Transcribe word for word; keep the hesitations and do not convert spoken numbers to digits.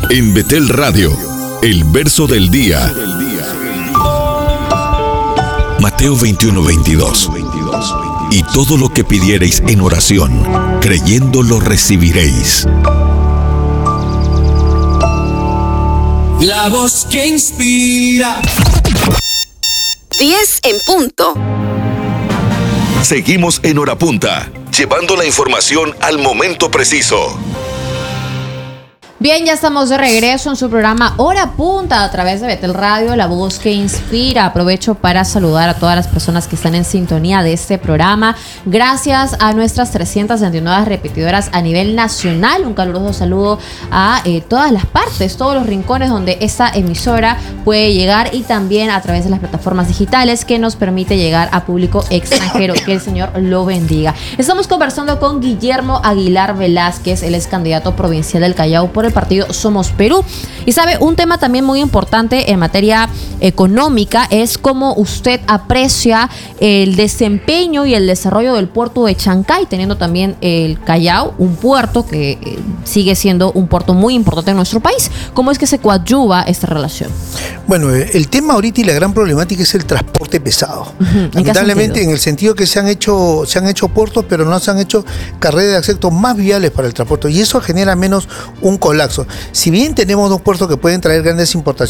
En Betel Radio, el verso del día. Mateo veintiuno, veintidós. Y todo lo que pidiereis en oración, creyendo lo recibiréis. La voz que inspira. diez en punto. Seguimos en Hora Punta, llevando la información al momento preciso. Bien, ya estamos de regreso en su programa Hora Punta a través de Betel Radio, la voz que inspira. Aprovecho para saludar a todas las personas que están en sintonía de este programa. Gracias a nuestras trescientas veintinueve repetidoras a nivel nacional. Un caluroso saludo a eh, todas las partes, todos los rincones donde esta emisora puede llegar y también a través de las plataformas digitales que nos permite llegar a público extranjero. Que el Señor lo bendiga. Estamos conversando con Guillermo Aguilar Velázquez, él es candidato provincial del Callao por el partido Somos Perú. Y sabe, un tema también muy importante en materia económica es cómo usted aprecia el desempeño y el desarrollo del puerto de Chancay, teniendo también el Callao, un puerto que eh, sigue siendo un puerto muy importante en nuestro país. ¿Cómo es que se coadyuva esta relación? Bueno, el tema ahorita y la gran problemática es el transporte pesado. Uh-huh. Lamentablemente, en el sentido que se han hecho se han hecho puertos, pero no se han hecho carreras de acceso más viables para el transporte, y eso genera menos un colapso. Si bien tenemos dos puertos que pueden traer grandes importaciones,